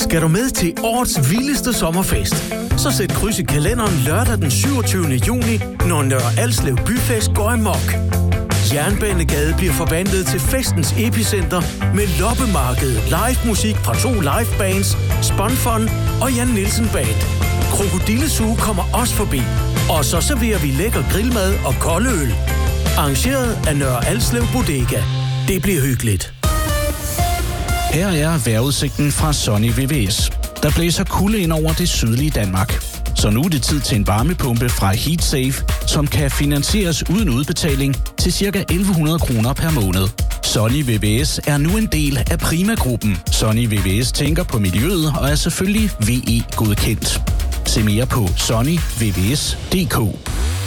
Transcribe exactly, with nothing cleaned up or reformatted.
Skal du med til årets vildeste sommerfest? Så sæt kryds i kalenderen lørdag den syvogtyvende juni, når Nørre Alslev Byfest går amok. Jernbanegade bliver forvandlet til festens epicenter med loppemarked, live musik fra to livebands, Spånfon og Jan Nielsen Band. Krokodillesuge kommer også forbi, og så serverer vi lækker grillmad og kolde øl. Arrangeret af Nørre Alslev Bodega. Det bliver hyggeligt. Her er vejrudsigten fra Sunny V V S. Der blæser kulde ind over det sydlige Danmark. Så nu er det tid til en varmepumpe fra HeatSafe, som kan finansieres uden udbetaling til ca. elleve hundrede kroner per måned. Sunny V V S er nu en del af Prima-gruppen. Sunny V V S tænker på miljøet og er selvfølgelig V E-godkendt. Se mere på sunny v v s punktum d k.